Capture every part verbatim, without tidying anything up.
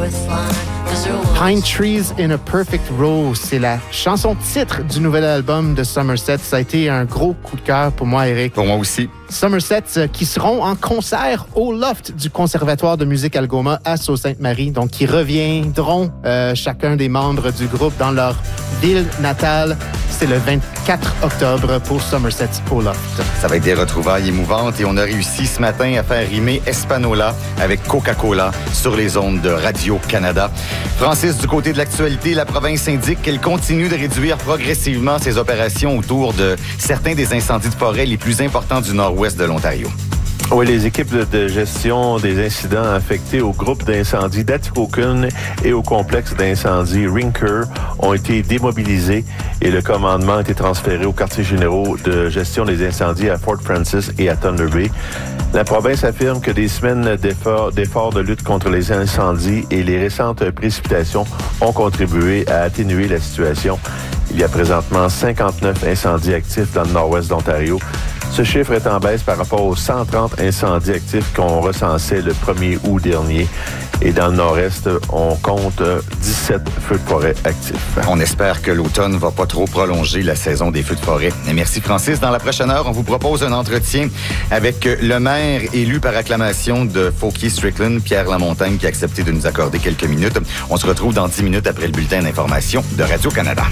Pine Trees in a Perfect Row, c'est la chanson titre du nouvel album de Somerset. Ça a été un gros coup de cœur pour moi, Eric. Pour moi aussi. Somerset euh, qui seront en concert au loft du Conservatoire de musique Algoma à Sault-Sainte-Marie. Donc, qui reviendront euh, chacun des membres du groupe dans leur ville natale. C'est le vingt-quatre octobre pour Somerset au loft. Ça va être des retrouvailles émouvantes et on a réussi ce matin à faire rimer Espanola avec Coca-Cola sur les ondes de Radio-Canada. Francis, du côté de l'actualité, la province indique qu'elle continue de réduire progressivement ses opérations autour de certains des incendies de forêt les plus importants du nord-ouest de l'Ontario. Oui, les équipes de gestion des incidents affectés au groupe d'incendie d'Atikokan et au complexe d'incendie Rinker ont été démobilisées et le commandement a été transféré aux quartiers généraux de gestion des incendies à Fort Francis et à Thunder Bay. La province affirme que des semaines d'efforts, d'efforts de lutte contre les incendies et les récentes précipitations ont contribué à atténuer la situation. Il y a présentement cinquante-neuf incendies actifs dans le nord-ouest d'Ontario. Ce chiffre est en baisse par rapport aux cent trente incendies actifs qu'on recensait le premier août dernier. Et dans le nord-est, on compte dix-sept feux de forêt actifs. On espère que l'automne ne va pas trop prolonger la saison des feux de forêt. Et merci Francis. Dans la prochaine heure, on vous propose un entretien avec le maire élu par acclamation de Fauquier-Strickland, Pierre Lamontagne, qui a accepté de nous accorder quelques minutes. On se retrouve dans dix minutes après le bulletin d'information de Radio-Canada.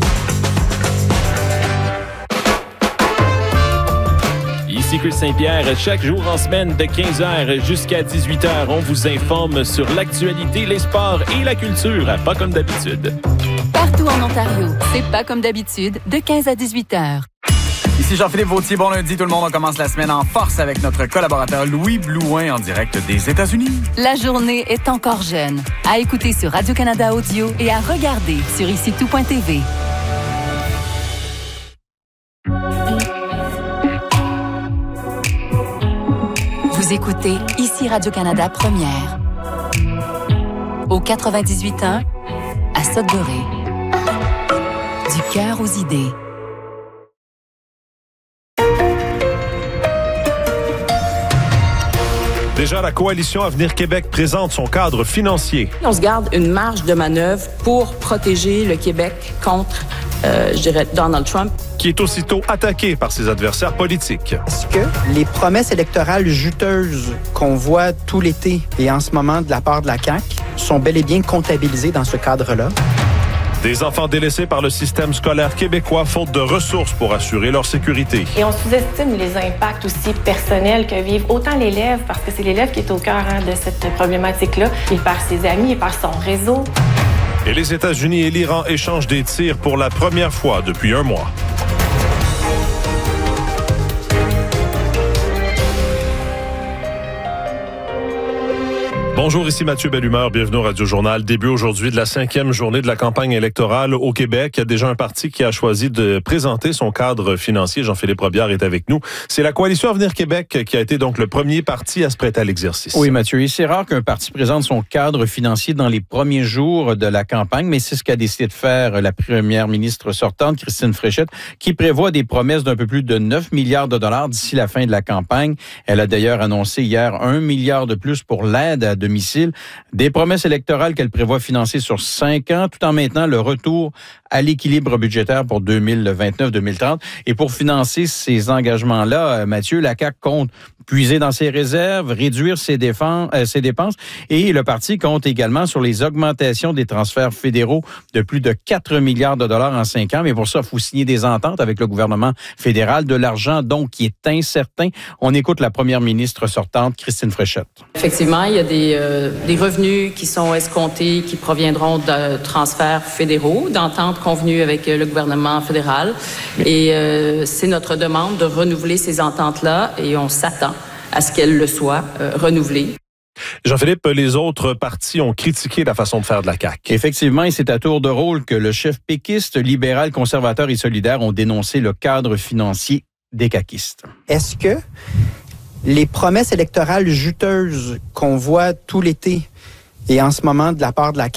Ici Chris Saint-Pierre. Chaque jour en semaine de quinze heures jusqu'à dix-huit heures, on vous informe sur l'actualité, les sports et la culture. Pas comme d'habitude. Partout en Ontario, c'est pas comme d'habitude de quinze à dix-huit heures. Ici Jean-Philippe Vautier. Bon lundi tout le monde. On commence la semaine en force avec notre collaborateur Louis Blouin en direct des États-Unis. La journée est encore jeune. À écouter sur Radio-Canada Audio et à regarder sur ici tout point t v. Vous écoutez ici Radio-Canada Première. Au quatre-vingt-dix-huit ans, à Sudbury. Du cœur aux idées. Déjà, la coalition Avenir Québec présente son cadre financier. On se garde une marge de manœuvre pour protéger le Québec contre, euh, je dirais, Donald Trump. Qui est aussitôt attaqué par ses adversaires politiques. Est-ce que les promesses électorales juteuses qu'on voit tout l'été et en ce moment de la part de la C A Q sont bel et bien comptabilisées dans ce cadre-là? Des enfants délaissés par le système scolaire québécois faute de ressources pour assurer leur sécurité. Et on sous-estime les impacts aussi personnels que vivent autant l'élève, parce que c'est l'élève qui est au cœur hein, de cette problématique-là. Il perd ses amis, il perd son réseau. Et les États-Unis et l'Iran échangent des tirs pour la première fois depuis un mois. Bonjour, ici Mathieu Bellumeur, bienvenue au Radio-Journal. Début aujourd'hui de la cinquième journée de la campagne électorale au Québec. Il y a déjà un parti qui a choisi de présenter son cadre financier. Jean-Philippe Robillard est avec nous. C'est la coalition Avenir Québec qui a été donc le premier parti à se prêter à l'exercice. Oui, Mathieu, et c'est rare qu'un parti présente son cadre financier dans les premiers jours de la campagne, mais c'est ce qu'a décidé de faire la première ministre sortante, Christine Fréchette, qui prévoit des promesses d'un peu plus de neuf milliards de dollars d'ici la fin de la campagne. Elle a d'ailleurs annoncé hier un milliard de plus pour l'aide à domicile. Des promesses électorales qu'elle prévoit financer sur cinq ans, tout en maintenant le retour à l'équilibre budgétaire pour deux mille vingt-neuf deux mille trente. Et pour financer ces engagements-là, Mathieu, la C A Q compte puiser dans ses réserves, réduire ses, défenses, euh, ses dépenses. Et le parti compte également sur les augmentations des transferts fédéraux de plus de quatre milliards de dollars en cinq ans. Mais pour ça, il faut signer des ententes avec le gouvernement fédéral. De l'argent, donc, qui est incertain. On écoute la première ministre sortante, Christine Fréchette. Effectivement, il y a des, euh, des revenus qui sont escomptés, qui proviendront de transferts fédéraux, d'ententes convenues avec le gouvernement fédéral. Et euh, c'est notre demande de renouveler ces ententes-là et on s'attend à ce qu'elles le soient euh, renouvelées. Jean-Philippe, les autres partis ont critiqué la façon de faire de la C A Q. Effectivement, et c'est à tour de rôle que le chef péquiste, libéral, conservateur et solidaire ont dénoncé le cadre financier des caquistes. Est-ce que les promesses électorales juteuses qu'on voit tout l'été et en ce moment de la part de la C A Q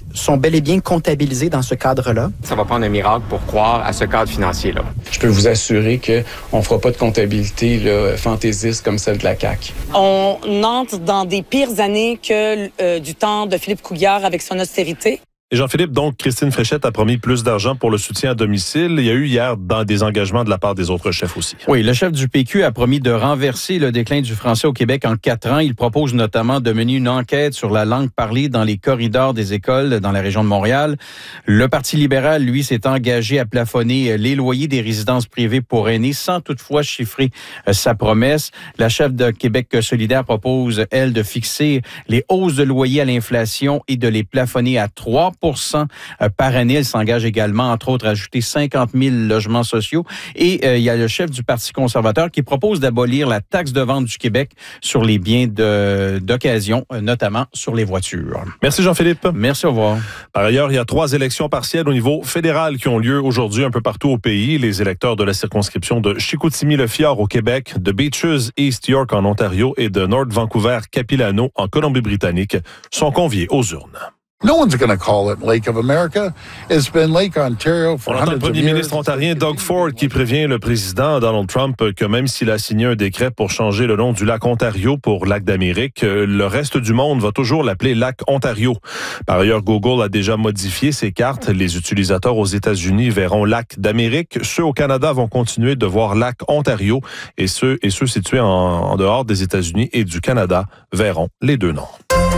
sont bel et bien comptabilisés dans ce cadre-là. Ça va prendre un miracle pour croire à ce cadre financier-là. Je peux vous assurer qu'on ne fera pas de comptabilité là, fantaisiste comme celle de la C A Q. On entre dans des pires années que euh, du temps de Philippe Couillard avec son austérité. Et Jean-Philippe, donc, Christine Fréchette a promis plus d'argent pour le soutien à domicile. Il y a eu hier dans des engagements de la part des autres chefs aussi. Oui, le chef du P Q a promis de renverser le déclin du français au Québec en quatre ans. Il propose notamment de mener une enquête sur la langue parlée dans les corridors des écoles dans la région de Montréal. Le Parti libéral, lui, s'est engagé à plafonner les loyers des résidences privées pour aînés sans toutefois chiffrer sa promesse. La chef de Québec solidaire propose, elle, de fixer les hausses de loyer à l'inflation et de les plafonner à trois pour cent par année. Elle s'engage également, entre autres, à ajouter cinquante mille logements sociaux. Et euh, il y a le chef du Parti conservateur qui propose d'abolir la taxe de vente du Québec sur les biens de, d'occasion, notamment sur les voitures. Merci Jean-Philippe. Merci, au revoir. Par ailleurs, il y a trois élections partielles au niveau fédéral qui ont lieu aujourd'hui un peu partout au pays. Les électeurs de la circonscription de Chicoutimi-Le-Fjord au Québec, de Beaches East York en Ontario et de North Vancouver-Capilano en Colombie-Britannique sont conviés aux urnes. No one's going to call it Lake of America. It's been Lake Ontario for On entend le hundreds of premier years. ministre ontarien Doug Ford qui prévient le président Donald Trump que même s'il a signé un décret pour changer le nom du lac Ontario pour lac d'Amérique, le reste du monde va toujours l'appeler lac Ontario. Par ailleurs, Google a déjà modifié ses cartes. Les utilisateurs aux États-Unis verront lac d'Amérique. Ceux au Canada vont continuer de voir lac Ontario et ceux, et ceux situés en, en dehors des États-Unis et du Canada verront les deux noms.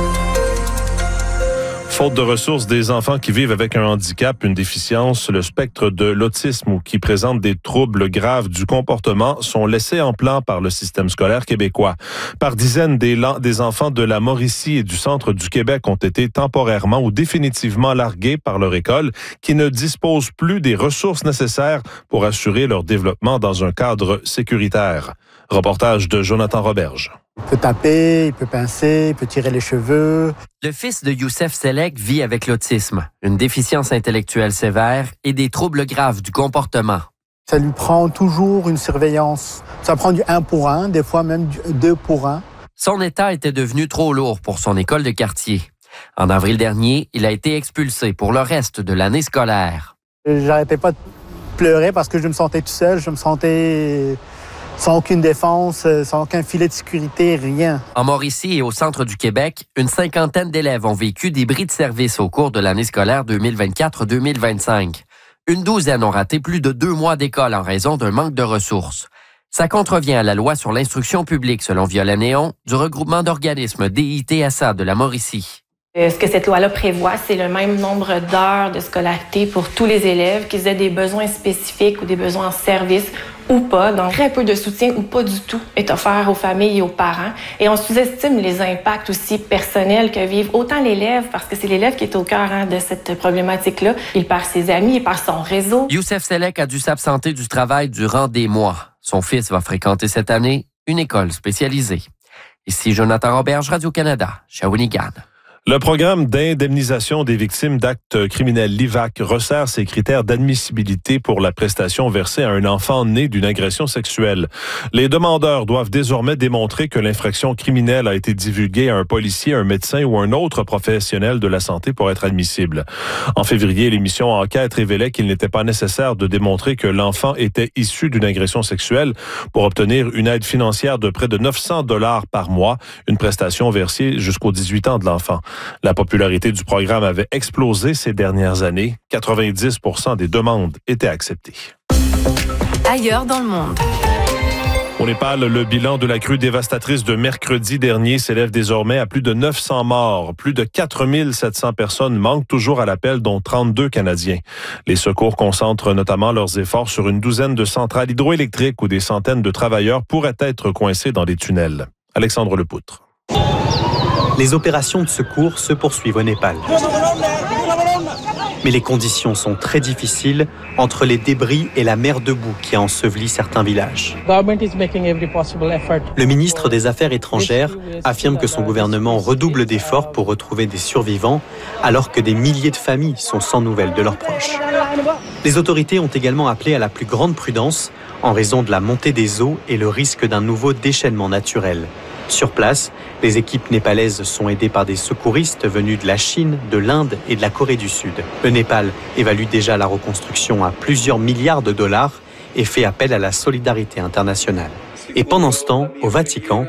Faute de ressources, des enfants qui vivent avec un handicap, une déficience, le spectre de l'autisme ou qui présentent des troubles graves du comportement sont laissés en plan par le système scolaire québécois. Par dizaines, des, des enfants de la Mauricie et du centre du Québec ont été temporairement ou définitivement largués par leur école qui ne dispose plus des ressources nécessaires pour assurer leur développement dans un cadre sécuritaire. Reportage de Jonathan Roberge. Il peut taper, il peut pincer, il peut tirer les cheveux. Le fils de Youssef Selek vit avec l'autisme, une déficience intellectuelle sévère et des troubles graves du comportement. Ça lui prend toujours une surveillance. Ça prend du un pour un, des fois même du deux pour un. Son état était devenu trop lourd pour son école de quartier. En avril dernier, il a été expulsé pour le reste de l'année scolaire. J'arrêtais pas de pleurer parce que je me sentais tout seul, je me sentais sans aucune défense, sans aucun filet de sécurité, rien. En Mauricie et au centre du Québec, une cinquantaine d'élèves ont vécu des bris de service au cours de l'année scolaire deux mille vingt-quatre deux mille vingt-cinq. Une douzaine ont raté plus de deux mois d'école en raison d'un manque de ressources. Ça contrevient à la loi sur l'instruction publique, selon Violet Néon, du regroupement d'organismes D I T S A de la Mauricie. Ce que cette loi-là prévoit, c'est le même nombre d'heures de scolarité pour tous les élèves, qu'ils aient des besoins spécifiques ou des besoins en service ou pas. Donc, très peu de soutien ou pas du tout est offert aux familles et aux parents. Et on sous-estime les impacts aussi personnels que vivent autant l'élève, parce que c'est l'élève qui est au cœur hein, de cette problématique-là. Il perd ses amis, il perd son réseau. Youssef Selek a dû s'absenter du travail durant des mois. Son fils va fréquenter cette année une école spécialisée. Ici Jonathan Roberge, Radio-Canada, Shawinigan. Le programme d'indemnisation des victimes d'actes criminels, l'I V A C, resserre ses critères d'admissibilité pour la prestation versée à un enfant né d'une agression sexuelle. Les demandeurs doivent désormais démontrer que l'infraction criminelle a été divulguée à un policier, un médecin ou un autre professionnel de la santé pour être admissible. En février, l'émission Enquête révélait qu'il n'était pas nécessaire de démontrer que l'enfant était issu d'une agression sexuelle pour obtenir une aide financière de près de neuf cents dollars par mois, une prestation versée jusqu'aux dix-huit ans de l'enfant. La popularité du programme avait explosé ces dernières années. quatre-vingt-dix pour cent des demandes étaient acceptées. Ailleurs dans le monde. Au Népal, le bilan de la crue dévastatrice de mercredi dernier s'élève désormais à plus de neuf cents morts. Plus de quatre mille sept cents personnes manquent toujours à l'appel, dont trente-deux Canadiens. Les secours concentrent notamment leurs efforts sur une douzaine de centrales hydroélectriques où des centaines de travailleurs pourraient être coincés dans des tunnels. Alexandre Lepoutre. Les opérations de secours se poursuivent au Népal. Mais les conditions sont très difficiles entre les débris et la mer de boue qui a enseveli certains villages. Le ministre des Affaires étrangères affirme que son gouvernement redouble d'efforts pour retrouver des survivants alors que des milliers de familles sont sans nouvelles de leurs proches. Les autorités ont également appelé à la plus grande prudence en raison de la montée des eaux et le risque d'un nouveau déchaînement naturel. Sur place, les équipes népalaises sont aidées par des secouristes venus de la Chine, de l'Inde et de la Corée du Sud. Le Népal évalue déjà la reconstruction à plusieurs milliards de dollars et fait appel à la solidarité internationale. Et pendant ce temps, au Vatican,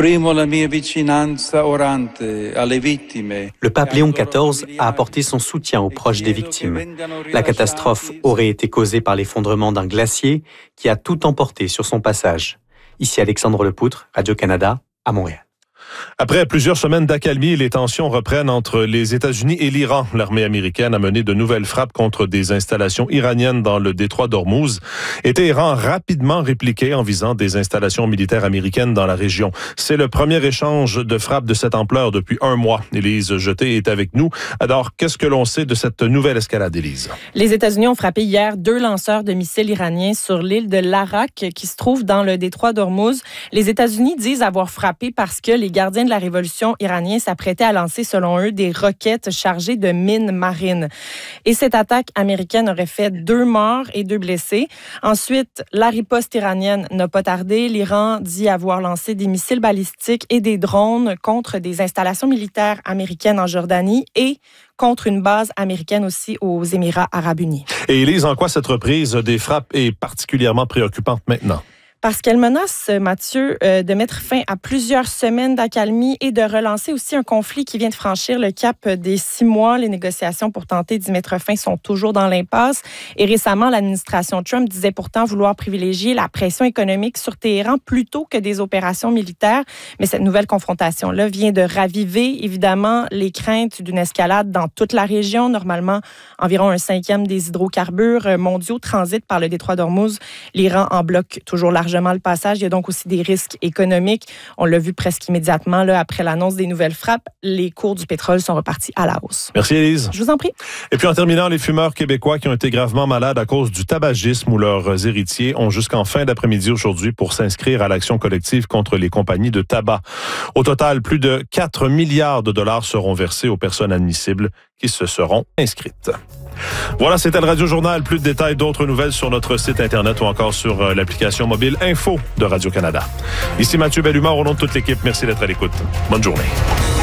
le pape Léon quatorze a apporté son soutien aux proches des victimes. La catastrophe aurait été causée par l'effondrement d'un glacier qui a tout emporté sur son passage. Ici Alexandre Lepoutre, Radio-Canada, à Montréal. Après plusieurs semaines d'accalmie, les tensions reprennent entre les États-Unis et l'Iran. L'armée américaine a mené de nouvelles frappes contre des installations iraniennes dans le détroit d'Ormuz. Et Téhéran a rapidement répliqué en visant des installations militaires américaines dans la région. C'est le premier échange de frappes de cette ampleur depuis un mois. Élise Jeté est avec nous. Alors, qu'est-ce que l'on sait de cette nouvelle escalade, Élise? Les États-Unis ont frappé hier deux lanceurs de missiles iraniens sur l'île de Larak, qui se trouve dans le détroit d'Ormuz. Les États-Unis disent avoir frappé parce que les gardiens de la révolution iranienne s'apprêtaient à lancer, selon eux, des roquettes chargées de mines marines. Et cette attaque américaine aurait fait deux morts et deux blessés. Ensuite, la riposte iranienne n'a pas tardé. L'Iran dit avoir lancé des missiles balistiques et des drones contre des installations militaires américaines en Jordanie et contre une base américaine aussi aux Émirats arabes unis. Et Élise, en quoi cette reprise des frappes est particulièrement préoccupante maintenant? Parce qu'elle menace, Mathieu, euh, de mettre fin à plusieurs semaines d'accalmie et de relancer aussi un conflit qui vient de franchir le cap des six mois. Les négociations pour tenter d'y mettre fin sont toujours dans l'impasse. Et récemment, l'administration Trump disait pourtant vouloir privilégier la pression économique sur Téhéran plutôt que des opérations militaires. Mais cette nouvelle confrontation-là vient de raviver, évidemment, les craintes d'une escalade dans toute la région. Normalement, environ un cinquième des hydrocarbures mondiaux transitent par le détroit d'Ormuz. L'Iran en bloque toujours la largement le passage. Il y a donc aussi des risques économiques. On l'a vu presque immédiatement là, après l'annonce des nouvelles frappes. Les cours du pétrole sont repartis à la hausse. Merci, Élise. Je vous en prie. Et puis en terminant, les fumeurs québécois qui ont été gravement malades à cause du tabagisme ou leurs héritiers ont jusqu'en fin d'après-midi aujourd'hui pour s'inscrire à l'action collective contre les compagnies de tabac. Au total, plus de quatre milliards de dollars seront versés aux personnes admissibles qui se seront inscrites. Voilà, c'était le Radio-Journal. Plus de détails, d'autres nouvelles sur notre site Internet ou encore sur l'application mobile Info de Radio-Canada. Ici Mathieu Bellumeur, au nom de toute l'équipe. Merci d'être à l'écoute. Bonne journée.